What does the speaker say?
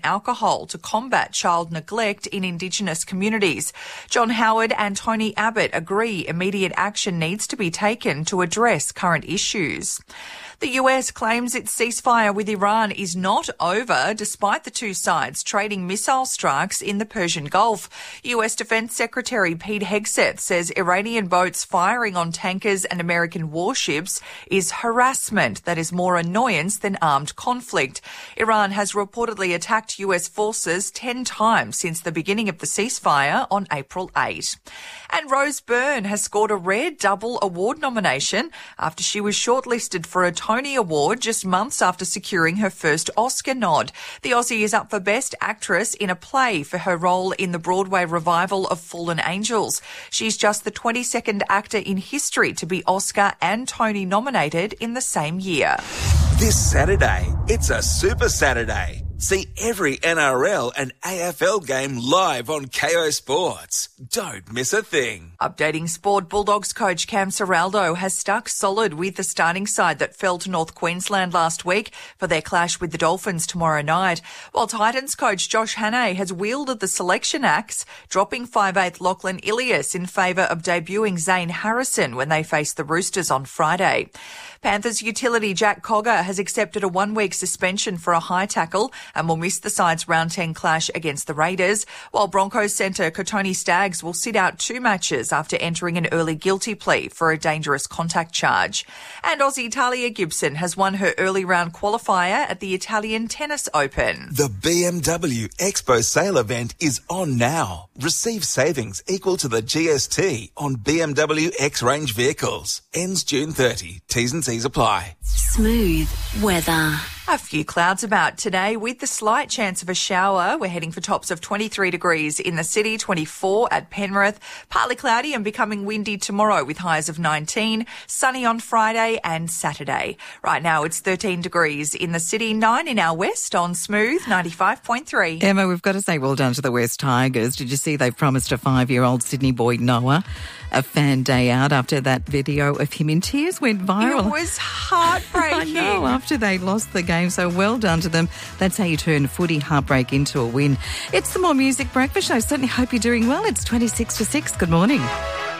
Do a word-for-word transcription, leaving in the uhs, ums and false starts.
alcohol to combat child neglect in Indigenous communities. John Howard and Tony Abbott agree immediate action needs to be taken to address current issues. The U S claims its ceasefire with Iran is not over, despite the two sides trading missile strikes in the Persian Gulf. U S Defense Secretary Pete Hegseth says Iranian boats firing on tankers and American warships is harassment that is more annoyance than armed conflict. Iran has reportedly attacked U S forces ten times since the beginning of the ceasefire on April eighth. And Rose Byrne has scored a rare double award nomination after she was shortlisted for a Tony Award just months after securing her first Oscar nod. The Aussie is up for Best Actress in a Play for her role in the Broadway revival of Fallen Angels. She's just the twenty-second actor in history to be Oscar and Tony nominated in the same year. This Saturday, it's a Super Saturday. See every N R L and A F L game live on Kayo Sports. Don't miss a thing. Updating sport, Bulldogs coach Cam Serraldo has stuck solid with the starting side that fell to North Queensland last week for their clash with the Dolphins tomorrow night, while Titans coach Josh Hannay has wielded the selection axe, dropping five eighth Lachlan Ilias in favour of debuting Zane Harrison when they face the Roosters on Friday. Panthers utility Jack Cogger has accepted a one-week suspension for a high tackle and will miss the side's round ten clash against the Raiders, while Broncos centre Kotoni Staggs will sit out two matches after entering an early guilty plea for a dangerous contact charge. And Aussie Talia Gibson has won her early round qualifier at the Italian Tennis Open. The B M W Expo Sale event is on now. Receive savings equal to the G S T on B M W X-Range vehicles. Ends June thirtieth. T's and C's apply. Smooth weather. A few clouds about today with the slight chance of a shower. We're heading for tops of twenty-three degrees in the city, twenty-four at Penrith. Partly cloudy and becoming windy tomorrow with highs of nineteen. Sunny on Friday and Saturday. Right now it's thirteen degrees in the city, nine in our west on Smooth ninety-five point three. Emma, we've got to say well done to the West Tigers. Did you see they've promised a five-year-old Sydney boy Noah a fan day out after that video of him in tears went viral? It was heartbreaking. I know, after they lost the game. So well done to them. That's how you turn footy heartbreak into a win. It's the More Music Breakfast Show. Certainly hope you're doing well. It's twenty-six to six. Good morning.